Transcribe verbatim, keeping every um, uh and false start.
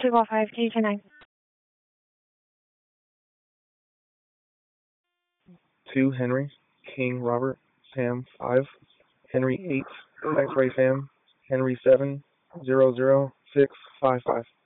two oh five, K G nine. two, Henry, King, Robert, Sam, five, Henry, eight, X-Ray, Sam, Henry, seven, zero, zero, six, five, five.